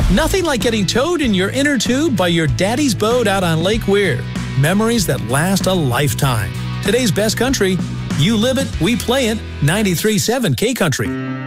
Nothing like getting towed in your inner tube by your daddy's boat out on Lake Weir. Memories that last a lifetime. Today's best country. You live it, we play it. 93.7 K Country.